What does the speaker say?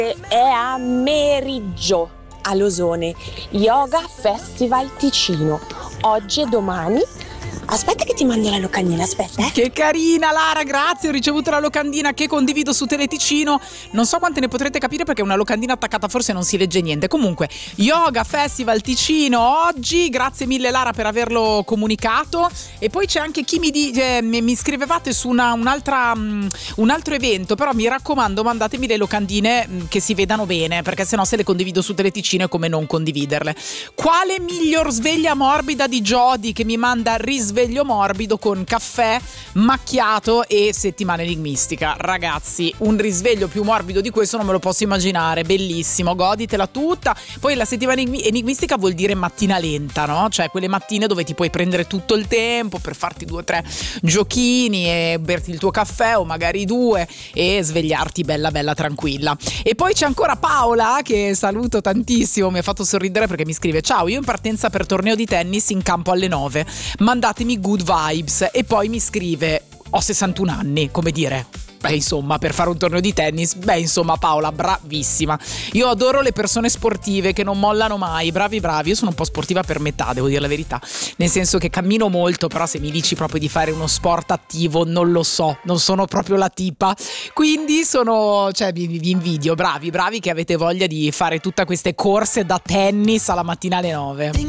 È a Meriggio, a Losone, Yoga Festival Ticino, oggi e domani. Aspetta che ti mando la locandina, aspetta. Che carina Lara, grazie, ho ricevuto la locandina che condivido su Teleticino. Non so quante ne potrete capire perché una locandina attaccata forse non si legge niente. Comunque, Yoga Festival Ticino oggi, grazie mille Lara per averlo comunicato. E poi c'è anche chi mi scrivevate su un altro evento, però mi raccomando mandatemi le locandine che si vedano bene, perché sennò se le condivido su Teleticino è come non condividerle. Quale miglior sveglia morbida di Jody, che mi manda risveglio morbido con caffè macchiato e settimana enigmistica. Ragazzi, un risveglio più morbido di questo non me lo posso immaginare. Bellissimo, goditela tutta. Poi la settimana enigmistica vuol dire mattina lenta, no? Cioè quelle mattine dove ti puoi prendere tutto il tempo per farti 2 o 3 giochini e berti il tuo caffè o magari 2 e svegliarti bella bella tranquilla. E poi c'è ancora Paola, che saluto tantissimo, mi ha fatto sorridere perché mi scrive: ciao, io in partenza per torneo di tennis in campo alle 9, mandatemi good vibes. E poi mi scrive: ho 61 anni, come dire, beh insomma, per fare un torneo di tennis, beh insomma Paola, bravissima. Io adoro le persone sportive che non mollano mai, bravi. Io sono un po' sportiva per metà, devo dire la verità, nel senso che cammino molto, però se mi dici proprio di fare uno sport attivo non lo so, non sono proprio la tipa, quindi vi invidio, bravi che avete voglia di fare tutte queste corse da tennis alla mattina alle 9.